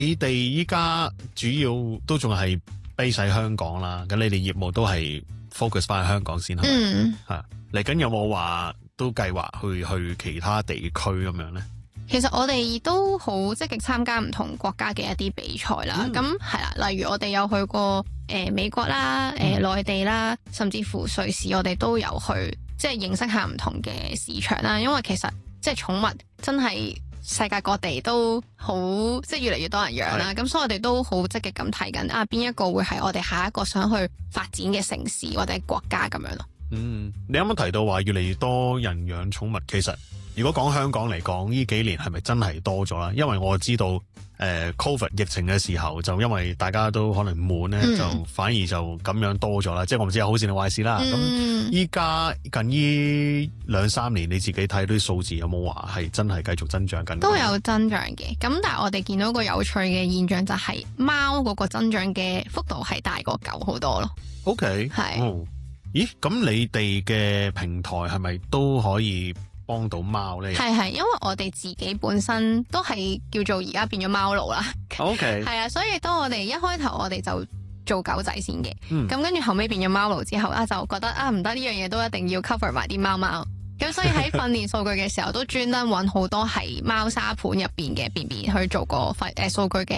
你哋依家主要都仲係 base 喺香港啦，咁你哋業務都係 focus 翻喺香港先係咪？係嚟緊有冇話都計劃去其他地區咁樣咧？ 其實我哋都好積極參加唔同國家嘅一啲比賽啦，咁係啦，例如我哋有去過美國啦、內地啦，甚至乎瑞士，我哋都有去，即係認識下唔同嘅市場啦。因為其實即係寵物真係世界各地都好，即係越嚟越多人養啦。咁所以我哋都好積極咁睇緊邊一個會係我哋下一個想去發展嘅城市或者國家咁樣咯。 你啱啱提到話越嚟越多人養寵物，其實如果講香港嚟講，呢幾年係咪真係多咗啦？因為我知道Covid 疫情嘅時候，就因為大家都可能悶咧，就反而就咁樣多咗啦。即係我唔知係好事定壞事啦。咁依家近呢2-3年，你自己睇到啲數字有冇話係真係繼續增長緊？ 都有增長嘅。咁但係我哋見到個有趣嘅現象就係貓嗰個增長嘅幅度係大過狗好多咯。 OK，係。咦？咁你哋嘅平台係咪都可以幫到貓咧？ 係，因為我哋自己本身都係叫做而家變咗貓奴啦。 OK， 係啊，所以當我哋一開頭我哋就做狗仔先嘅，咁跟住後尾變咗貓奴之後就覺得唔得，呢樣嘢都一定要 cover 埋啲貓貓。咁所以喺訓練數據嘅時候，都專登揾好多係貓砂盤入邊嘅便便去做個數據嘅